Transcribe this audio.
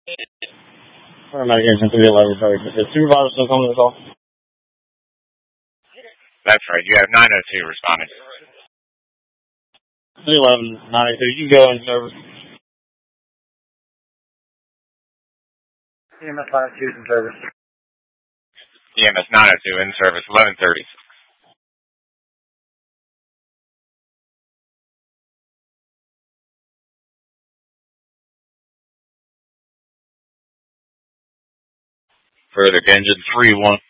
Paramedic agent 311, sorry. Is the supervisor still coming to the call? That's right. You have 902 responding. 311, 982. You can go in service. EMS 902 in service. EMS 902 in service, 1130. Further, engine 31.